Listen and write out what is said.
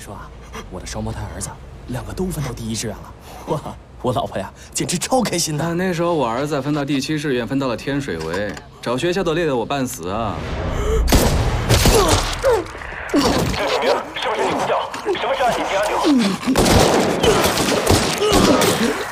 说啊，我的双胞胎儿子2个都分到第1志愿了，我老婆呀，简直超开心的。 但那时候我儿子分到第7志愿，分到了天水围，找学校都累得我半死啊！ 郑楚明，是不是你呼叫？什么是案件提案流？